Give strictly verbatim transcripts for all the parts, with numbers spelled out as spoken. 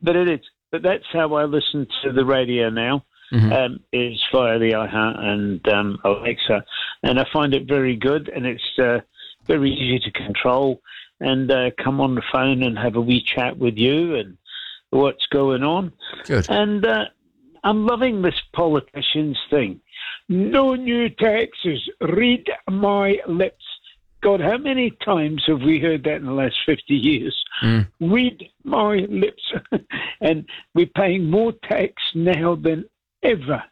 but it is. But that's how I listen to the radio now. Mm-hmm. Um, is via the iHeart and um, Alexa, and I find it very good, and it's uh, very easy to control. And uh, come on the phone and have a wee chat with you and what's going on. Good. And uh, I'm loving this politicians thing. No new taxes. Read my lips. God, how many times have we heard that in the last fifty years? Mm. Read my lips. And we're paying more tax now than ever.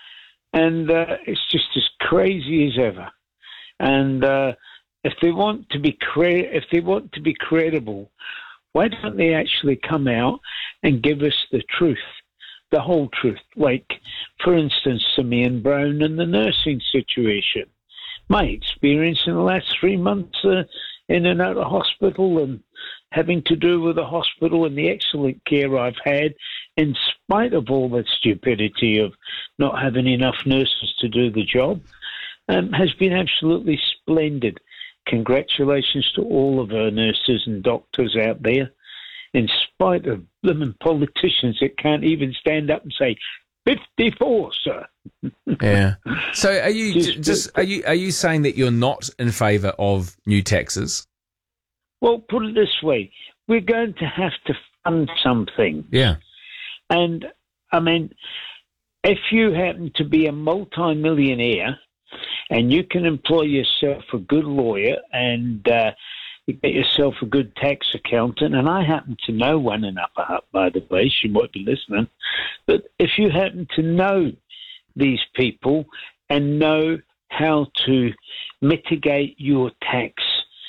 And uh, it's just as crazy as ever. And uh, if they want to be cre- if they want to be credible, why don't they actually come out and give us the truth, the whole truth? Like, for instance, Simeon Brown and the nursing situation. My experience in the last three months uh, in and out of hospital and having to do with the hospital and the excellent care I've had, in spite of all the stupidity of not having enough nurses to do the job, um, has been absolutely splendid. Congratulations to all of our nurses and doctors out there, in spite of blooming politicians that can't even stand up and say, fifty-four, sir. Yeah. So are you just, just are you are you saying that you're not in favour of new taxes? Well, put it this way: we're going to have to fund something. Yeah. And I mean, if you happen to be a multi-millionaire and you can employ yourself a good lawyer and uh, you get yourself a good tax accountant, and I happen to know one in Upper Hutt, by the way, she might be listening, but if you happen to know these people and know how to mitigate your tax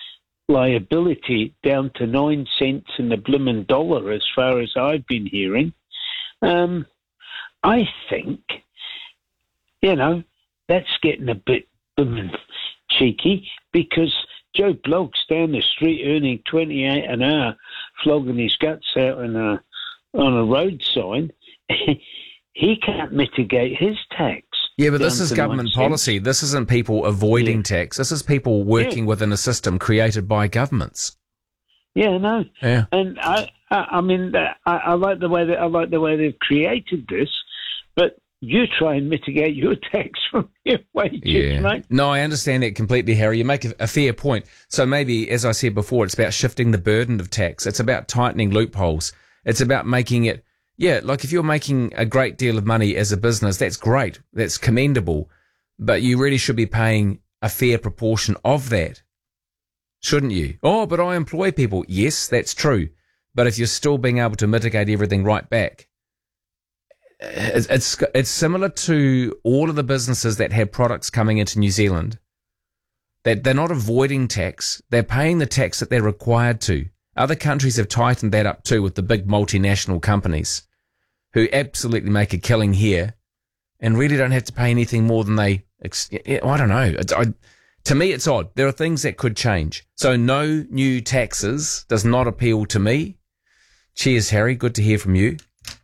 liability down to nine cents in the bloomin' dollar, as far as I've been hearing, um, I think, you know, that's getting a bit bloomin' cheeky, because Joe Blogg's down the street earning twenty-eight an hour, flogging his guts out on a, on a road sign. He can't mitigate his tax. Yeah, but this is government policy. This isn't people avoiding yeah. tax. This is people working yeah. within a system created by governments. Yeah, no. Yeah. And I, I, I mean, I, I like the way that I like the way they've created this, but you try and mitigate your tax from your wages, yeah. mate. No, I understand that completely, Harry. You make a, a fair point. So maybe, as I said before, it's about shifting the burden of tax. It's about tightening loopholes. It's about making it, yeah, like if you're making a great deal of money as a business, that's great. That's commendable. But you really should be paying a fair proportion of that, shouldn't you? Oh, but I employ people. Yes, that's true. But if you're still being able to mitigate everything right back, it's, it's it's similar to all of the businesses that have products coming into New Zealand. That they're not avoiding tax; they're paying the tax that they're required to. Other countries have tightened that up too, with the big multinational companies who absolutely make a killing here and really don't have to pay anything more than they. I don't know. It's, I, to me, it's odd. There are things that could change. So no new taxes does not appeal to me. Cheers, Harry. Good to hear from you.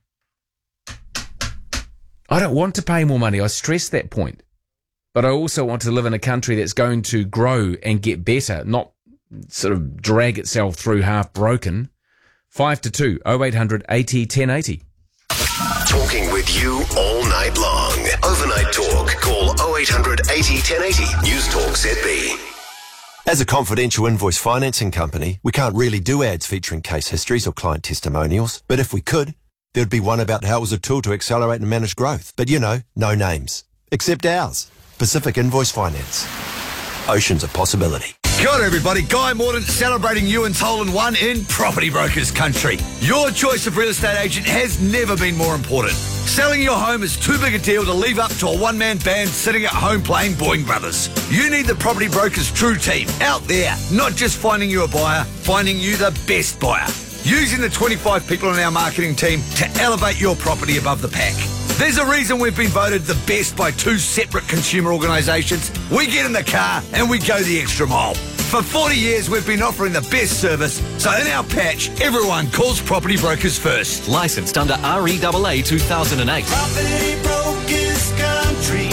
I don't want to pay more money. I stress that point. But I also want to live in a country that's going to grow and get better, not sort of drag itself through half broken. Five to two, oh eight hundred eighty ten eighty. Talking with you all night long. Overnight talk. Call oh eight hundred eighty ten eighty. News Talk Z B. As a confidential invoice financing company, we can't really do ads featuring case histories or client testimonials. But if we could, there'd be one about how it was a tool to accelerate and manage growth. But you know, no names. Except ours. Pacific Invoice Finance. Oceans of possibility. Kia ora everybody, Guy Morden celebrating you and Tolan One in Property Brokers Country. Your choice of real estate agent has never been more important. Selling your home is too big a deal to leave up to a one-man band sitting at home playing Boeing Brothers. You need the Property Brokers True Team out there, not just finding you a buyer, finding you the best buyer. Using the twenty-five people on our marketing team to elevate your property above the pack. There's a reason we've been voted the best by two separate consumer organisations. We get in the car and we go the extra mile. For forty years, we've been offering the best service, so in our patch, everyone calls Property Brokers first. Licensed under R E A A two thousand eight. Property Brokers Country.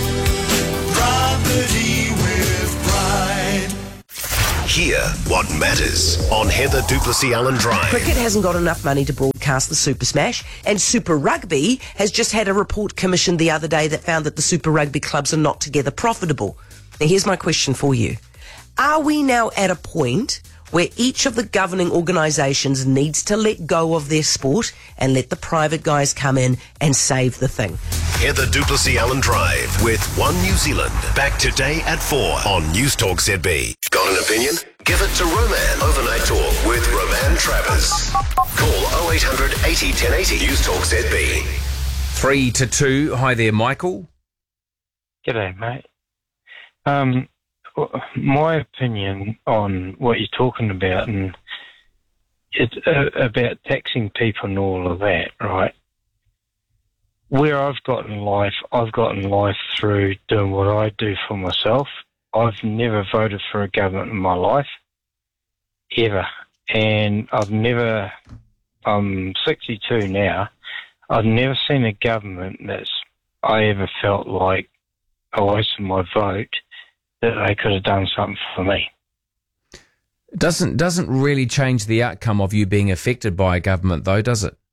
Property with pride. Hear what matters on Heather Duplessis Allen Drive. Cricket hasn't got enough money to broadcast broadcast the Super Smash, and Super Rugby has just had a report commissioned the other day that found that the Super Rugby clubs are not together profitable. Now, here's my question for you. Are we now at a point where each of the governing organisations needs to let go of their sport and let the private guys come in and save the thing? Heather Duplessis Allen Drive with One New Zealand. Back today at four on News Talk Z B. Got an opinion? Give it to Roman. Overnight Talk with Roman Travers. Call oh eight hundred eighty ten eighty. News Talk Z B. Three to two. Hi there, Michael. G'day, mate. Um, my opinion on what you're talking about, and it's uh, about taxing people and all of that, right? Where I've gotten life, I've gotten life through doing what I do for myself. I've never voted for a government in my life, ever. And I've never, I'm sixty-two now, I've never seen a government that's I ever felt like a waste of my vote, that they could have done something for me. Doesn't doesn't really change the outcome of you being affected by a government, though, does it?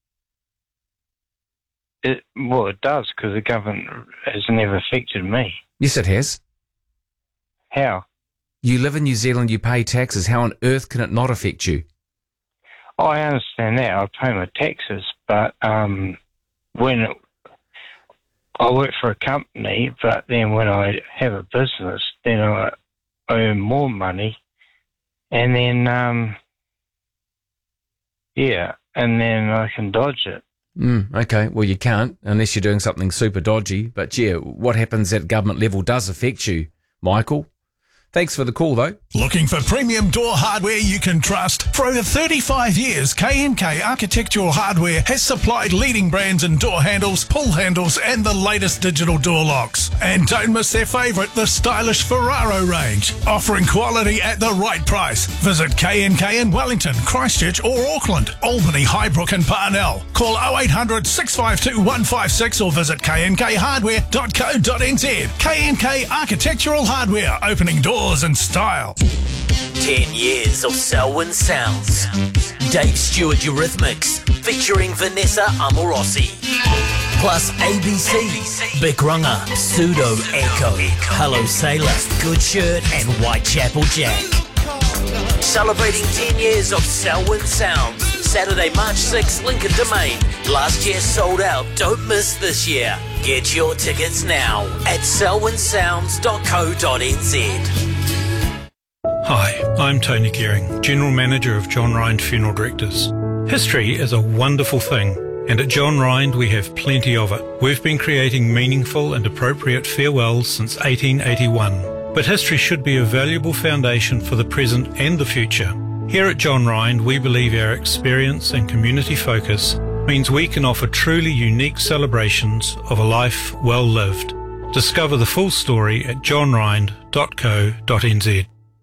It well, it does, because the government has never affected me. Yes, it has. How? You live in New Zealand, you pay taxes. How on earth can it not affect you? Oh, I understand that. I pay my taxes, but um, when it, I work for a company, but then when I have a business, then I earn more money, and then, um, yeah, and then I can dodge it. Mm, okay, well, you can't unless you're doing something super dodgy. But, yeah, what happens at government level does affect you, Michael. Thanks for the call, though. Looking for premium door hardware you can trust? For over thirty-five years, K and K Architectural Hardware has supplied leading brands in door handles, pull handles, and the latest digital door locks. And don't miss their favourite, the stylish Ferraro range, offering quality at the right price. Visit K and K in Wellington, Christchurch or Auckland, Albany, Highbrook and Parnell. Call oh eight hundred, six five two, one five six or visit k n k hardware dot co dot n z. K and K Architectural Hardware, opening doors and style. Ten years of Selwyn Sounds. Dave Stewart Eurythmics, featuring Vanessa Amorosi. Plus A B C, Big Runga, Pseudo Echo, Hello Sailor, Good Shirt and Whitechapel Jack. Celebrating ten years of Selwyn Sounds. Saturday, March sixth, Lincoln Domain. Last year sold out. Don't miss this year. Get your tickets now at selwyn sounds dot co dot n z. Hi, I'm Tony Gearing, General Manager of John Rind Funeral Directors. History is a wonderful thing, and at John Rind we have plenty of it. We've been creating meaningful and appropriate farewells since eighteen eighty-one, but history should be a valuable foundation for the present and the future. Here at John Rind, we believe our experience and community focus means we can offer truly unique celebrations of a life well lived. Discover the full story at john rind dot co dot n z.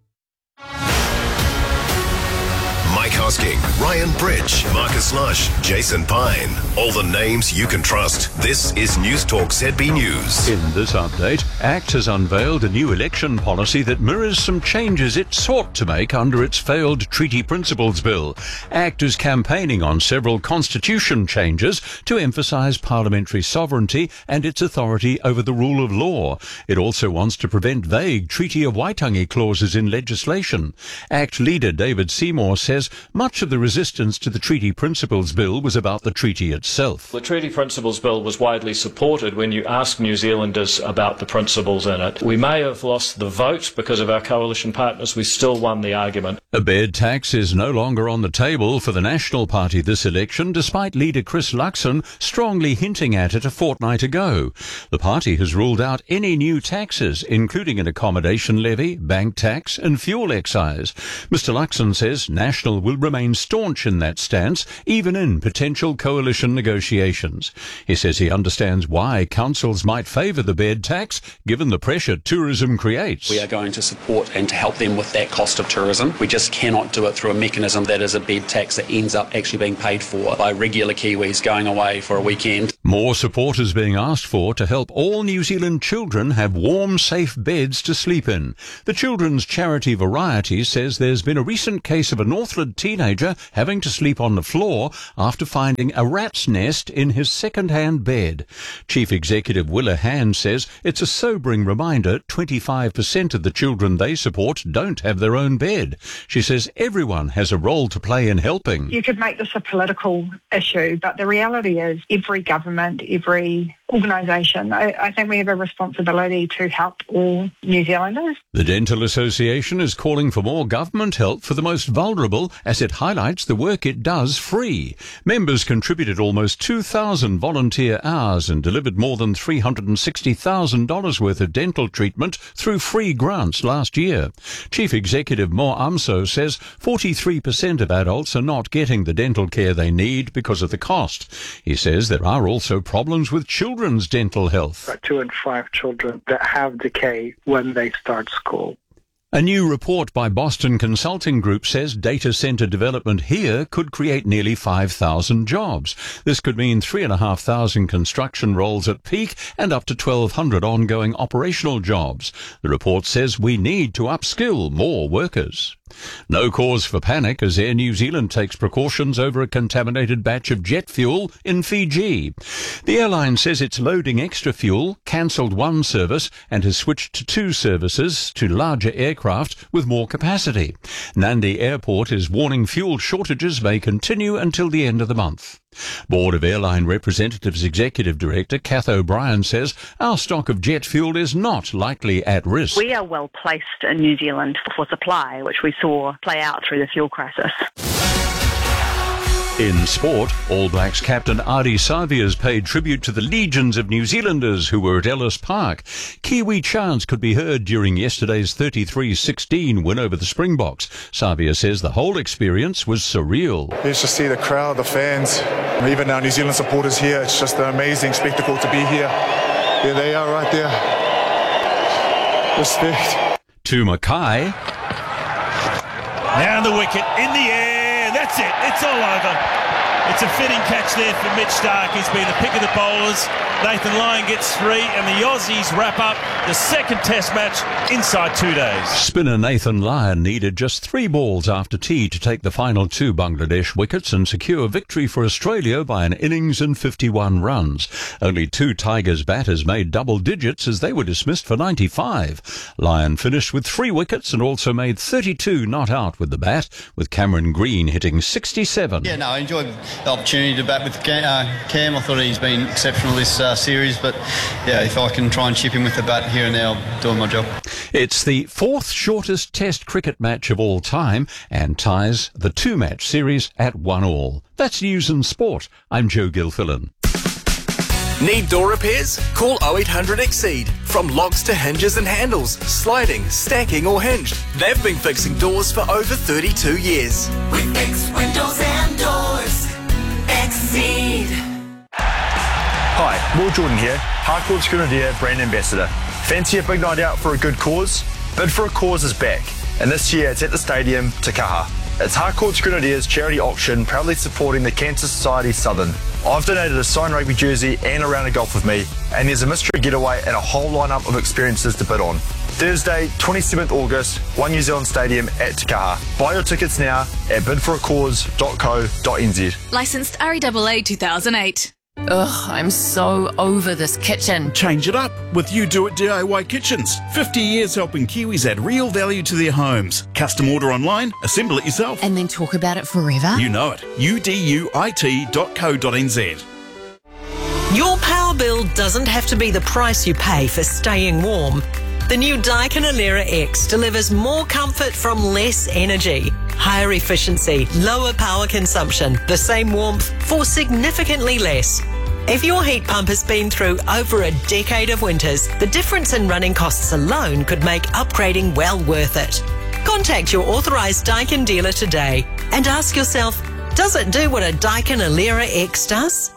Mike Hosking, Ryan Bridge, Marcus Lush, Jason Pine. All the names you can trust. This is News Talk Z B News. In this update, ACT has unveiled a new election policy that mirrors some changes it sought to make under its failed Treaty Principles Bill. ACT is campaigning on several constitution changes to emphasise parliamentary sovereignty and its authority over the rule of law. It also wants to prevent vague Treaty of Waitangi clauses in legislation. ACT leader David Seymour says much of the resistance to the Treaty Principles Bill was about the treaty itself. The Treaty Principles Bill was widely supported when you ask New Zealanders about the principles in it. We may have lost the vote because of our coalition partners. We still won the argument. A bed tax is no longer on the table for the National Party this election, despite leader Chris Luxon strongly hinting at it a fortnight ago. The party has ruled out any new taxes, including an accommodation levy, bank tax and fuel excise. Mister Luxon says National will remain staunch in that stance, even in potential coalition negotiations. He says he understands why councils might favour the bed tax, given the pressure tourism creates. We are going to support and to help them with that cost of tourism. We just cannot do it through a mechanism that is a bed tax that ends up actually being paid for by regular Kiwis going away for a weekend. More support is being asked for to help all New Zealand children have warm, safe beds to sleep in. The children's charity Variety says there's been a recent case of a Northland teenager having to sleep on the floor after finding a rat's nest in his second-hand bed. Chief Executive Willa Hand says it's a sobering reminder twenty-five percent of the children they support don't have their own bed. She says everyone has a role to play in helping. You could make this a political issue, but the reality is every government every organisation. I, I think we have a responsibility to help all New Zealanders. The Dental Association is calling for more government help for the most vulnerable as it highlights the work it does free. Members contributed almost two thousand volunteer hours and delivered more than three hundred sixty thousand dollars worth of dental treatment through free grants last year. Chief Executive Mo Amso says forty-three percent of adults are not getting the dental care they need because of the cost. He says there are also problems with children. Children's dental health. Two in five children that have decay when they start school. A new report by Boston Consulting Group says data center development here could create nearly five thousand jobs. This could mean three thousand five hundred construction roles at peak and up to twelve hundred ongoing operational jobs. The report says we need to upskill more workers. No cause for panic as Air New Zealand takes precautions over a contaminated batch of jet fuel in Fiji. The airline says it's loading extra fuel, cancelled one service and has switched to two services to larger aircraft with more capacity. Nandi Airport is warning fuel shortages may continue until the end of the month. Board of Airline Representatives Executive Director Kath O'Brien says our stock of jet fuel is not likely at risk. We are well placed in New Zealand for supply, which we saw play out through the fuel crisis. In sport, All Blacks captain Ardie Savea has paid tribute to the legions of New Zealanders who were at Ellis Park. Kiwi chants could be heard during yesterday's thirty-three sixteen win over the Springboks. Savea says the whole experience was surreal. Let's just see the crowd, the fans, even our New Zealand supporters here. It's just an amazing spectacle to be here. There they are right there. Respect. To Mackay. Now the wicket, in the air, that's it, it's all over. It's a fitting catch there for Mitch Stark. He's been the pick of the bowlers. Nathan Lyon gets three, and the Aussies wrap up the second Test match inside two days. Spinner Nathan Lyon needed just three balls after tea to take the final two Bangladesh wickets and secure victory for Australia by an innings and fifty-one runs. Only two Tigers batters made double digits as they were dismissed for ninety-five. Lyon finished with three wickets and also made thirty-two not out with the bat, with Cameron Green hitting sixty-seven. Yeah, no, I enjoyed the opportunity to bat with Cam. I thought he's been exceptional this uh, series, but yeah, if I can try and chip him with the bat here and there, I'm doing my job. It's the fourth shortest Test cricket match of all time and ties the two-match series at one all. That's news and sport. I'm Joe Gilfillan. Need door repairs? Call oh eight hundred Exceed. From locks to hinges and handles, sliding, stacking or hinged, they've been fixing doors for over thirty-two years. We fix windows and doors. Exceed. Hi, Will Jordan here, Harcourt's Grenadier brand ambassador. Fancy a big night out for a good cause? Bid for a Cause is back, and this year it's at the stadium, Te Kaha. It's Harcourt's Grenadiers charity auction, proudly supporting the Cancer Society Southern. I've donated a signed rugby jersey and a round of golf with me, and there's a mystery getaway and a whole lineup of experiences to bid on. Thursday, twenty-seventh August, One New Zealand Stadium at Te Kaha. Buy your tickets now at bid for a cause dot co dot n z. Licensed R E A A two thousand eight. Ugh, I'm so over this kitchen. Change it up with You Do It D I Y Kitchens. fifty years helping Kiwis add real value to their homes. Custom order online, assemble it yourself. And then talk about it forever? You know it. U D U I T dot co dot n z. Your power bill doesn't have to be the price you pay for staying warm. The new Daikin Alera X delivers more comfort from less energy, higher efficiency, lower power consumption, the same warmth for significantly less. If your heat pump has been through over a decade of winters, the difference in running costs alone could make upgrading well worth it. Contact your authorised Daikin dealer today and ask yourself, does it do what a Daikin Alera X does?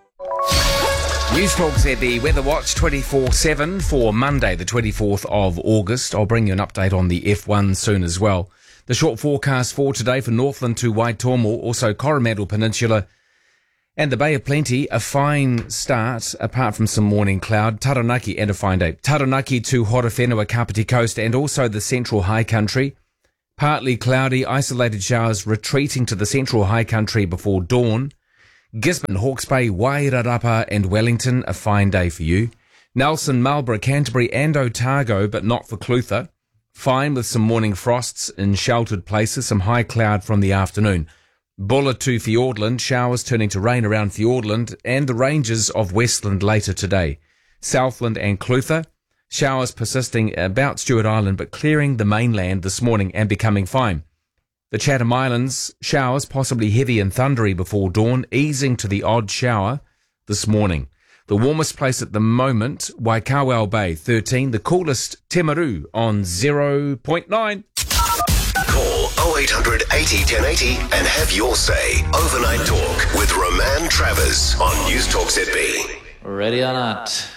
News Talk Z B Weather Watch twenty-four seven for Monday, the twenty-fourth of August. I'll bring you an update on the F one soon as well. The short forecast for today for Northland to Waitomo, also Coromandel Peninsula And the Bay of Plenty, a fine start, apart from some morning cloud. Taranaki and a fine day. Taranaki to Horowhenua, Kapiti Coast, and also the central high country. Partly cloudy, isolated showers retreating to the central high country before dawn. Gisborne, Hawke's Bay, Wairarapa and Wellington, a fine day for you. Nelson, Marlborough, Canterbury and Otago, but not for Clutha. Fine with some morning frosts in sheltered places, some high cloud from the afternoon. Bulla to Fiordland, showers turning to rain around Fiordland and the ranges of Westland later today. Southland and Clutha, showers persisting about Stewart Island but clearing the mainland this morning and becoming fine. The Chatham Islands, showers possibly heavy and thundery before dawn, easing to the odd shower this morning. The warmest place at the moment, Waikawao Bay, thirteen. The coolest, Timaru, on zero point nine. Call oh eight hundred eighty ten eighty and have your say. Overnight Talk with Roman Travers on News Talk Z B. Ready or not.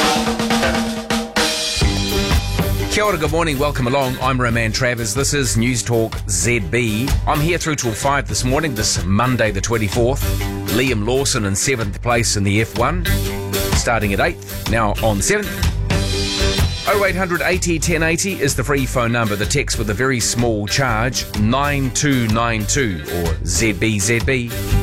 Kia ora, good morning, welcome along. I'm Roman Travers. This is News Talk Z B. I'm here through till five this morning, this Monday the twenty-fourth. Liam Lawson in seventh place in the F one, starting at eighth, now on seventh. oh eight hundred eighty ten eighty is the free phone number. The text with a very small charge, nine two nine two or Z B Z B.